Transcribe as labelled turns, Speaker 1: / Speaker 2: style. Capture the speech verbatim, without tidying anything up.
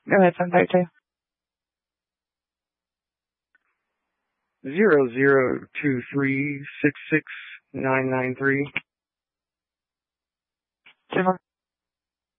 Speaker 1: Go ahead, seven thirty-two.
Speaker 2: Zero zero two three six six nine nine three.
Speaker 1: General